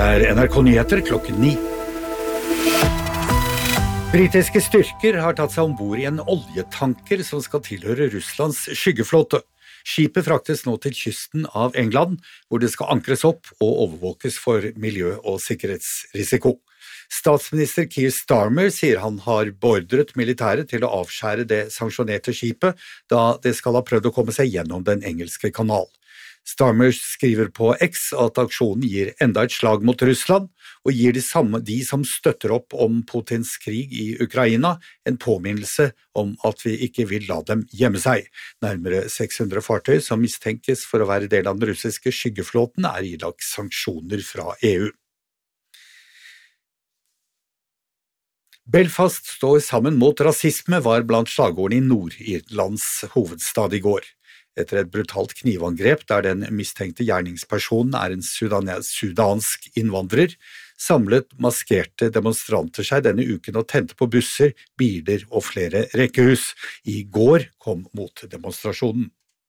NRK Nyheter klokken 9. Britiske styrker har tatt seg ombord i en oljetanker som skal tilhøre Russlands skyggeflåte. Skipet fraktes nå til kysten av England, hvor det skal ankres opp og overvåkes for miljø- og sikkerhetsrisiko. Statsminister Keir Starmer sier han har beordret militæret til å avskjære det sanksjonerte skipet, da det skal ha prøvd å komme seg gjennom den engelske kanal. Starmer skriver på X at aksjonen gir enda et slag mot Russland, og gir de som støtter opp om Putins krig i Ukraina, en påminnelse om at vi ikke vil la dem gjemme seg. Nærmere 600 fartøy som mistenkes for å være del av den russiske skyggeflåten er ilagt sanksjoner fra EU. Belfast står sammen mot rasisme var blant slagordene i Nord-Irlands hovedstad i går. Etter et brutalt knivangrep der den mistenkte gjerningspersonen er en sudansk innvandrer, samlet maskerte demonstranter seg denne uken og tente på busser, biler og flere rekkehus. I går kom motdemonstrasjonen.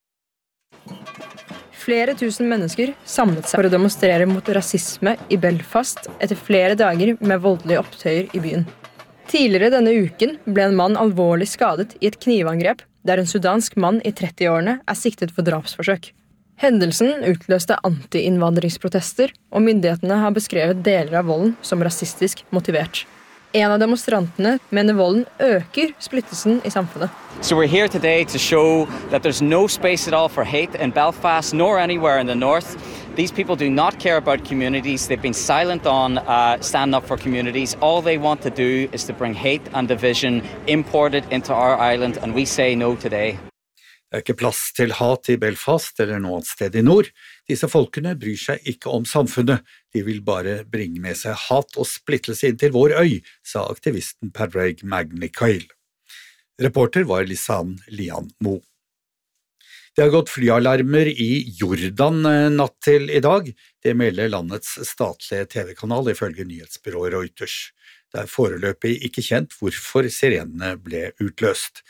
Flere tusen mennesker samlet seg for å demonstrere mot rasisme i Belfast etter flere dager med voldelige opptøyer i byen. Tidligere denne uken ble en mann alvorlig skadet i et knivangrep der en sudansk mann i 30-årene er siktet for drapsforsøk. Hendelsen utløste anti-innvandringsprotester, og myndighetene har beskrevet deler av volden som rasistisk motivert. En av demonstrantene mener volden øker splittelsen i samfunnet. So we're here today to show that there's no space at all for hate in Belfast nor anywhere in the north. These people do not care about communities. They've been silent on standing up for communities. All they want to do is to bring hate and division imported into our island, and we say no today. Det er ikke plass til hat i Belfast eller noe annet sted i nord. Disse folkene bryr seg ikke om samfunnet. De vil bare bringe med seg hat og splittelse inn til vår øy, sa aktivisten Padraig McNicholl. Reporter var Lisanne Lian Mo. Det har gått flyalarmer i Jordan natt til i dag. Det melder landets statlige TV-kanal ifølge nyhetsbyrået Reuters. Det er foreløpig ikke kjent hvorfor sirenene ble utløst.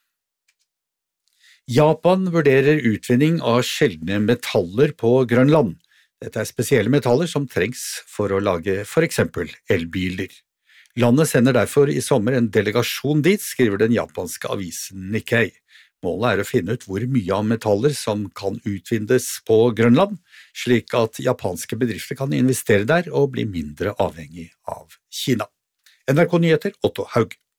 Japan vurderer utvinning av sjeldne metaller på Grønland. Dette er spesielle metaller som trengs for å lage for eksempel elbiler. Landet sender derfor i sommer en delegasjon dit, skriver den japanske avisen Nikkei. Målet er å finne ut hvor mye av metaller som kan utvinnes på Grønland, slik at japanske bedrifter kan investere der og bli mindre avhengig av Kina. NRK Nyheter, Otto Haug.